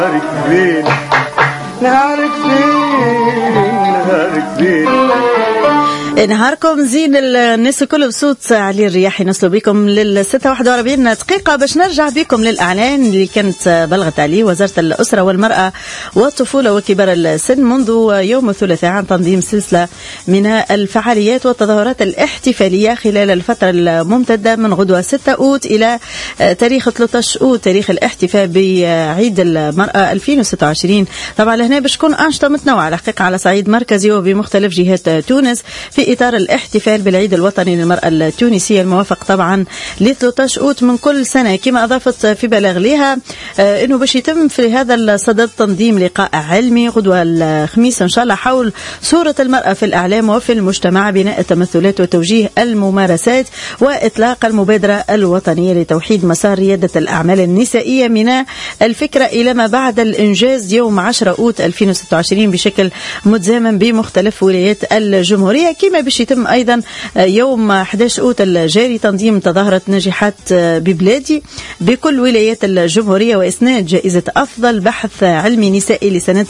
نهاركم زين. الناس الكل بصوت علي الرياحي نصلوا بكم لل6:41 دقيقة باش نرجع بكم للإعلان اللي كانت بلغت عليه وزارة الأسرة والمرأة والطفولة وكبار السن منذ يوم الثلاثاء عن تنظيم سلسلة من الفعاليات والتظاهرات الاحتفالية خلال الفترة الممتدة من غدوة 6 أوت إلى تاريخ 13 أوت تاريخ الاحتفال بعيد المرأة 2026. طبعا لهنا باش تكون أنشطة متنوعة الحقيقة على صعيد مركزي وبمختلف جهات تونس في إطار الاحتفال بالعيد الوطني للمرأة التونسية الموافق طبعا ل 13 أوت من كل سنة. كما أضافت في بلاغ لها أنه باش يتم في هذا الصدد تنظيم لقاء علمي غدوة الخميس إن شاء الله حول صورة المرأة في الإعلام وفي المجتمع، بناء التمثلات وتوجيه الممارسات وإطلاق المبادرة الوطنية لتوحيد مسار ريادة الأعمال النسائية من الفكرة إلى ما بعد الإنجاز يوم 10 أوت 2026 بشكل متزامن بمختلف ولايات الجمهورية. كما باش يتم أيضا يوم 11 أوت الجاري تنظيم تظاهرة ناجحات ببلادي بكل ولايات الجمهورية وإسناد جائزة أفضل بحث علمي نسائي لسنة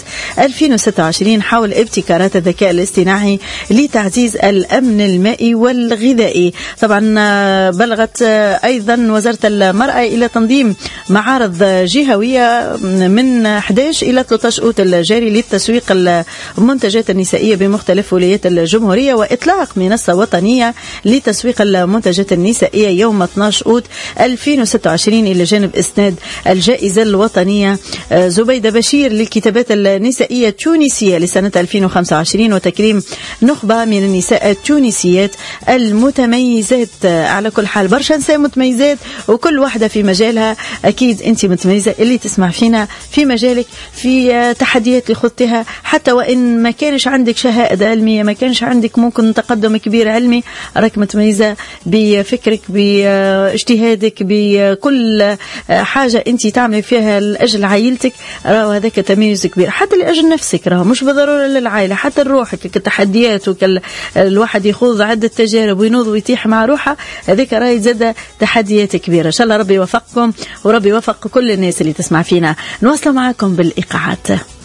2026 حول ابتكارات الذكاء الاصطناعي لتعزيز الأمن المائي والغذائي. طبعا بلغت أيضا وزارة المرأة إلى تنظيم معارض جهوية من 11 إلى 13 أوت الجاري للتسويق المنتجات النسائية بمختلف ولايات الجمهورية وإطلاق منصة وطنية لتسويق المنتجات النسائية يوم 12 أوت 2026 إلى جانب إسناد الجائزة الوطنية زبيدة بشير للكتابات النسائية التونسية لسنة 2025 وتكريم نخبة من النساء التونسيات المتميزات. على كل حال برشا نساء متميزات وكل واحدة في مجالها، أكيد أنت متميزة اللي تسمع فينا في مجالك في تحديات اللي خضتها، حتى وإن ما كانش عندك شهادة علمية ما كانش عندك ممكن تقدم كبير علمي، راك متميزة بفكرك باجتهادك بكل حاجة أنت تعمل فيها لأجل عائلتك، راهو هذاك تميز كبير. حتى لأجل نفسك راهو مش بالضرورة للعائلة، حتى لروحك كتحديات الواحد يخوض عدة تجارب وينوض ويتيح مع روحه، هذاك راهي زاد تحديات كبيرة. إن شاء الله ربي يوفقكم وربي يوفق كل الناس اللي تسمع فينا. نواصل معكم بالإيقاعات.